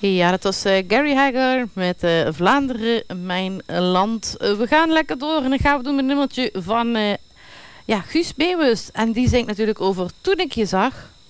Ja, dat was Gary Hager met Vlaanderen, mijn land. We gaan lekker door en dan gaan we doen met een nummertje van Guus Meeuwis. En die zingt natuurlijk over Toen ik je zag.